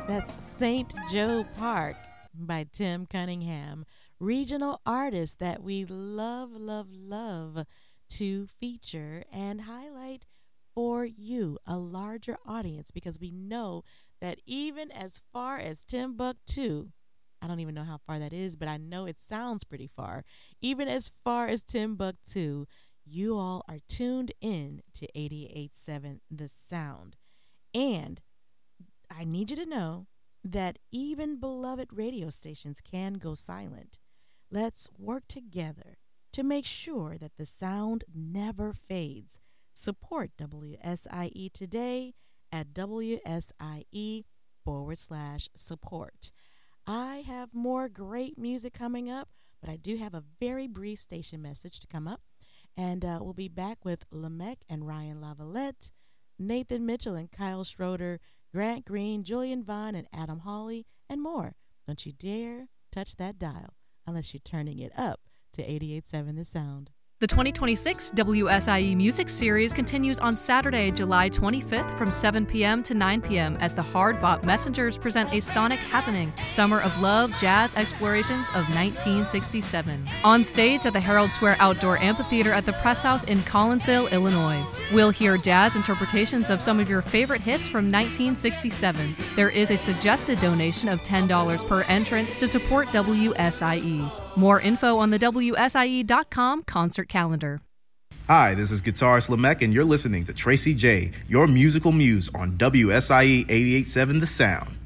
That's St. Joe Park by Tim Cunningham, regional artist that we love, love, love to feature and highlight for you, a larger audience, because we know that even as far as Timbuktu, I don't even know how far that is, but I know it sounds pretty far. Even as far as Timbuktu, you all are tuned in to 88.7 The Sound. And I need you to know that even beloved radio stations can go silent. Let's work together to make sure that the sound never fades. Support WSIE today at WSIE.com/support. I have more great music coming up, but I do have a very brief station message to come up. And we'll be back with Lamech and Ryan Lavalette, Nathan Mitchell and Kyle Schroeder, Grant Green, Julian Vaughn, and Adam Hawley, and more. Don't you dare touch that dial unless you're turning it up to 88.7 The Sound. The 2026 WSIE Music Series continues on Saturday, July 25th from 7 p.m. to 9 p.m. as the Hard Bop Messengers present a sonic happening, Summer of Love Jazz Explorations of 1967. On stage at the Herald Square Outdoor Amphitheater at the Press House in Collinsville, Illinois. We'll hear jazz interpretations of some of your favorite hits from 1967. There is a suggested donation of $10 per entrant to support WSIE. More info on the WSIE.com concert calendar. Hi, this is guitarist Lamech, and you're listening to Tracy J, your musical muse on WSIE 88.7 The Sound.